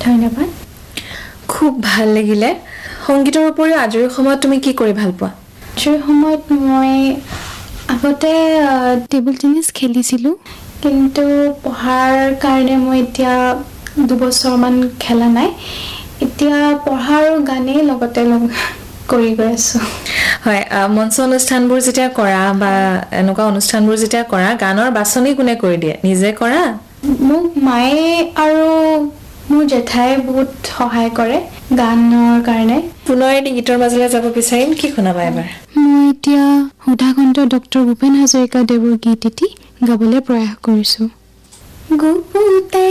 ধন্যবাদ। খুব ভাল লাগিলে। সংগীতৰ উপৰিও আজৰি সময়ত তুমি কি কৰি ভাল পোৱা? আজৰি সময়ত মই আগতে টেবুল টেনিছ খেলিছিলোঁ, কিন্তু পঢ়াৰ কাৰণে মই এতিয়া 2 বছৰমান খেলা নাই। এতিয়া পঢ়া আৰু গানেই লগতে কৰি গৈ আছোঁ। হয়, মঞ্চ অনুষ্ঠানবোৰ যেতিয়া কৰা বা এনেকুৱা অনুষ্ঠানবোৰ যেতিয়া কৰা, গানৰ বাছনি কোনে কৰি দিয়ে? নিজে কৰা? মোক মায়ে আৰু মোৰ জেঠাই বহুত সহায় কৰে গানৰ কাৰণে। পুনৰ এটি গীতৰ মাজলৈ যাব বিচাৰিম, কি শুনাবা এবাৰ? মই এতিয়া সুধাকণ্ঠ ডক্টৰ ভূপেন হাজৰিকা দেৱৰ গীত এটি গাবলৈ প্ৰয়াস কৰিছোঁ।